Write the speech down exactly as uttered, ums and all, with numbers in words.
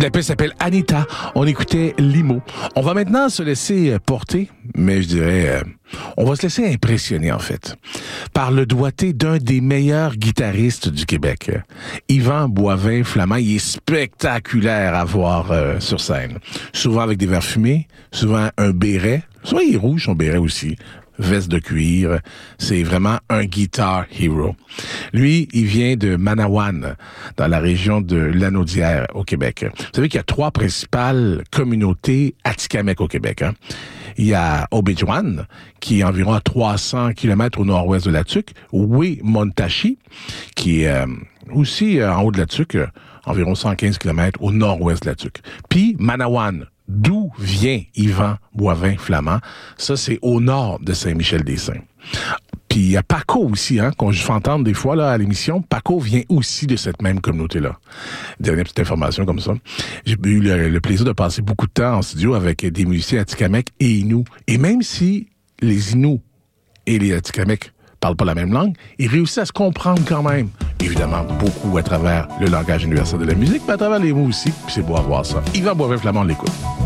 La pièce s'appelle Anita. On écoutait Limo. On va maintenant se laisser porter, mais je dirais, euh, on va se laisser impressionner en fait, par le doigté d'un des meilleurs guitaristes du Québec. Yvan Boivin-Flamand, il est spectaculaire à voir euh, sur scène. Souvent avec des verres fumés, souvent un béret. Souvent il est rouge, son béret aussi. Veste de cuir. C'est vraiment un guitar hero. Lui, il vient de Manawan, dans la région de Lanaudière, au Québec. Vous savez qu'il y a trois principales communautés atikamekw au Québec. Hein? Il y a Obidjwan, qui est environ à trois cents kilomètres au nord-ouest de la Tuque. Wemontashi, qui est euh, aussi euh, en haut de la Tuque, euh, environ cent quinze kilomètres au nord-ouest de la Tuque. Puis Manawan, d'où vient Yvan Boivin-Flamand. Ça, c'est au nord de Saint-Michel-des-Saints. Puis il y a Paco aussi, hein, qu'on fait entendre des fois là à l'émission. Paco vient aussi de cette même communauté-là. Dernière petite information comme ça. J'ai eu le, le plaisir de passer beaucoup de temps en studio avec des musiciens atikamekw et Innu. Et même si les Innu et les Atikamekw parlent pas la même langue, ils réussissent à se comprendre quand même. Évidemment, beaucoup à travers le langage universel de la musique, mais à travers les mots aussi. Puis c'est beau à voir ça. Yvan Boivin-Flamand, on l'écoute.